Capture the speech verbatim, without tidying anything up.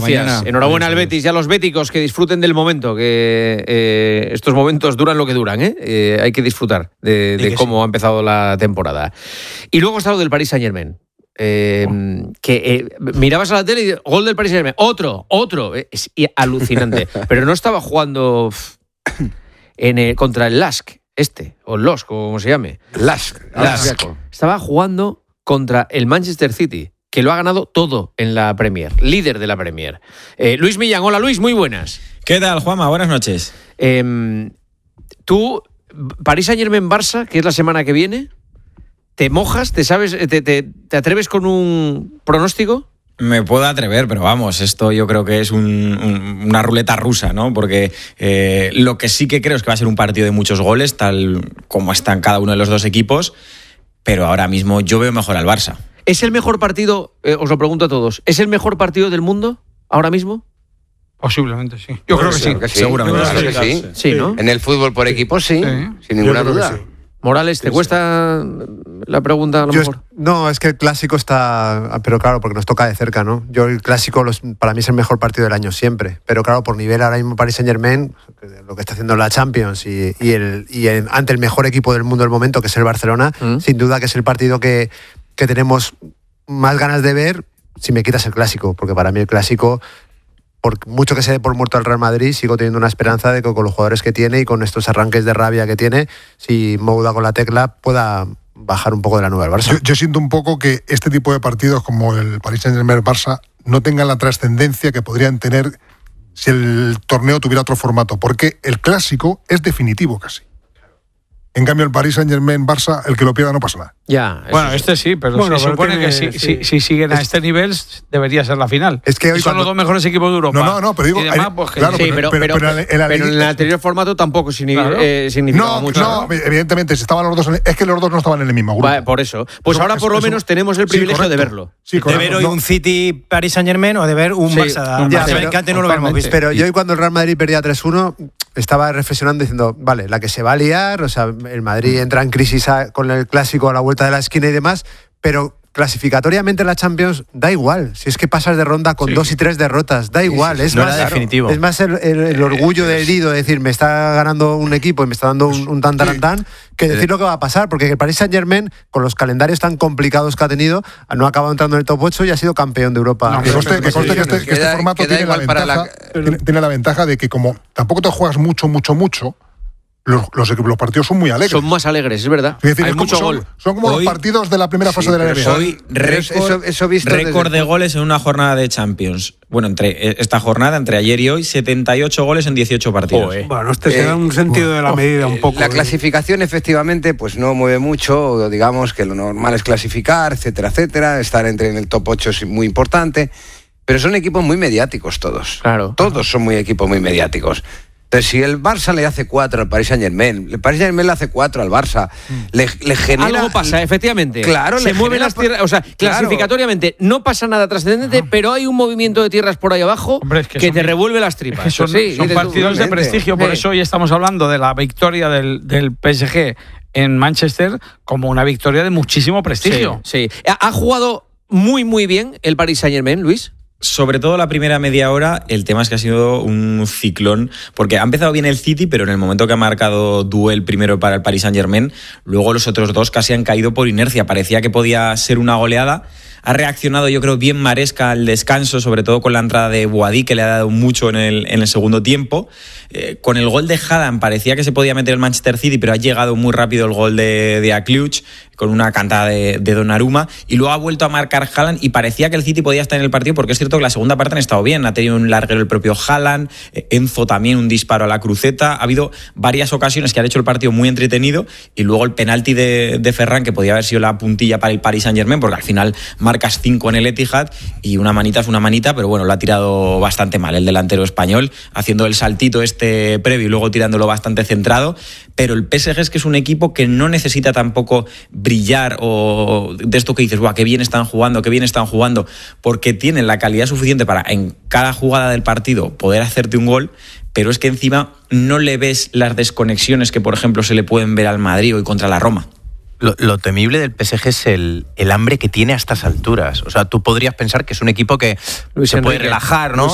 Gracias. Mañana. Enhorabuena al Betis y a los béticos, que disfruten del momento, que eh, estos momentos duran lo que duran, ¿eh? Eh, hay que disfrutar de, de cómo sí. ha empezado la temporada. Y luego está lo del Paris Saint-Germain. Eh, oh. Que eh, mirabas a la tele y gol del Paris Saint-Germain, otro, otro, es alucinante. Pero no estaba jugando en el, contra el Lask, este, o el Losk, o como se llame. Lask. Lask. Estaba jugando contra el Manchester City, que lo ha ganado todo en la Premier, líder de la Premier. Eh, Luis Millán, hola Luis, muy buenas. ¿Qué tal, Juanma? Buenas noches. Eh, tú, Paris Saint-Germain-Barça, que es la semana que viene, ¿te mojas? ¿Te sabes? Te, te, ¿Te atreves con un pronóstico? Me puedo atrever, pero vamos, esto yo creo que es un, un, una ruleta rusa, ¿no? Porque eh, lo que sí que creo es que va a ser un partido de muchos goles, tal como están cada uno de los dos equipos, pero ahora mismo yo veo mejor al Barça. ¿Es el mejor partido, eh, os lo pregunto a todos, ¿es el mejor partido del mundo ahora mismo? Posiblemente sí. Yo creo que sí. que sí. Seguramente Yo creo que sí. sí. Sí, ¿no? En el fútbol por equipos sí, sí. sin ninguna duda. Morales, ¿te sí, cuesta sí. la pregunta a lo Yo mejor? Es, no, es que el clásico está... Pero claro, porque nos toca de cerca, ¿no? Yo el clásico los, para mí es el mejor partido del año siempre. Pero claro, por nivel ahora mismo Paris Saint-Germain, lo que está haciendo la Champions y, y, el, y el, ante el mejor equipo del mundo del momento, que es el Barcelona, ¿Mm? sin duda que es el partido que, que tenemos más ganas de ver si me quitas el clásico. Porque para mí el clásico... Por mucho que se dé por muerto al Real Madrid, sigo teniendo una esperanza de que con los jugadores que tiene y con estos arranques de rabia que tiene, si Mou da con la tecla, pueda bajar un poco de la nube al Barça. Yo, yo siento un poco que este tipo de partidos como el Paris Saint-Germain-Barça no tengan la trascendencia que podrían tener si el torneo tuviera otro formato, porque el clásico es definitivo casi. En cambio, el Paris Saint-Germain-Barça, el que lo pierda no pasa nada. Ya, bueno, este sí, pero bueno, se supone tiene, que si, sí. si, si siguen a este nivel debería ser la final. Es que hoy y son cuando... los dos mejores equipos de Europa. No, no, no, pero digo... Demás, pues, claro, sí, pero, pero, pero, pero, en, la pero en el anterior formato tampoco significa, claro. eh, significaba no, mucho. No, no, evidentemente, si estaban los dos... En, es que los dos no estaban en el mismo grupo. Vale, por eso. Pues eso, ahora por lo menos eso, tenemos el privilegio sí, de verlo. Sí, de ver hoy no. un City-Paris Saint-Germain o de ver un sí, Barça. Ya, pero, que antes no lo hemos visto. Pero yo hoy cuando el Real Madrid perdía tres uno... estaba reflexionando diciendo, vale, la que se va a liar, o sea, el Madrid entra en crisis a, con el clásico a la vuelta de la esquina y demás, pero clasificatoriamente en la Champions da igual, si es que pasas de ronda con sí. dos y tres derrotas, da igual, sí, sí, sí. es, no más, definitivo. es más el, el, el orgullo del herido de decir, me está ganando un equipo y me está dando un, un tan tan tan, que decir lo que va a pasar, porque el Paris Saint-Germain, con los calendarios tan complicados que ha tenido, no ha acabado entrando en el top ocho y ha sido campeón de Europa. No, que conste que, que, este, que este formato tiene la, ventaja, la... Tiene, tiene la ventaja de que como tampoco te juegas mucho, mucho, mucho, Los, los, los partidos son muy alegres. Son más alegres, es verdad. Es decir, hay es mucho son, gol. Son como hoy, los partidos de la primera fase sí, de la N B A. Hoy récord, eso, eso visto récord de goles en una jornada de Champions. Bueno, entre esta jornada, entre ayer y hoy, setenta y ocho goles en dieciocho partidos. Oh, eh. Bueno, este se da un sentido bueno, de la oh, medida un poco. La clasificación efectivamente pues no mueve mucho, digamos que lo normal es clasificar, etcétera, etcétera. Estar entre en el top ocho es muy importante, pero son equipos muy mediáticos todos. Claro. Todos claro. son muy equipos muy mediáticos. Entonces, si el Barça le hace cuatro al Paris Saint-Germain, el Paris Saint-Germain le hace cuatro al Barça, mm. le, le genera... Algo pasa, efectivamente. Claro, se le mueven genera... las tierras, o sea, claro. clasificatoriamente no pasa nada trascendente, no. pero hay un movimiento de tierras por ahí abajo Hombre, es que, que te son, revuelve las tripas. Es que son sí, son partidos de prestigio, por eso hoy estamos hablando de la victoria del, del P S G en Manchester como una victoria de muchísimo prestigio. Sí, sí. ¿Ha jugado muy, muy bien el Paris Saint-Germain, Luis? Sobre todo la primera media hora, el tema es que ha sido un ciclón, porque ha empezado bien el City, pero en el momento que ha marcado duel primero para el Paris Saint-Germain, luego los otros dos casi han caído por inercia. Parecía que podía ser una goleada. Ha reaccionado, yo creo, bien Maresca al descanso, sobre todo con la entrada de Boadí, que le ha dado mucho en el, en el segundo tiempo. Eh, con el gol de Haaland parecía que se podía meter el Manchester City, pero ha llegado muy rápido el gol de, de Akliuch, con una cantada de, de Donnarumma, y luego ha vuelto a marcar Haaland, y parecía que el City podía estar en el partido, porque es cierto que la segunda parte han estado bien. Ha tenido un larguero el propio Haaland, Enzo también un disparo a la cruceta. Ha habido varias ocasiones que han hecho el partido muy entretenido, y luego el penalti de, de Ferran, que podía haber sido la puntilla para el Paris Saint-Germain, porque al final marcas cinco en el Etihad, y una manita es una manita, pero bueno, lo ha tirado bastante mal el delantero español, haciendo el saltito este previo y luego tirándolo bastante centrado. Pero el P S G es que es un equipo que no necesita tampoco brillar, o de esto que dices, ¡buah, qué bien están jugando, qué bien están jugando!, porque tienen la calidad suficiente para en cada jugada del partido poder hacerte un gol, pero es que encima no le ves las desconexiones que, por ejemplo, se le pueden ver al Madrid hoy contra la Roma. Lo, lo temible del P S G es el, el hambre que tiene a estas alturas. O sea, tú podrías pensar que es un equipo que Luis se Enrique. puede relajar, ¿no?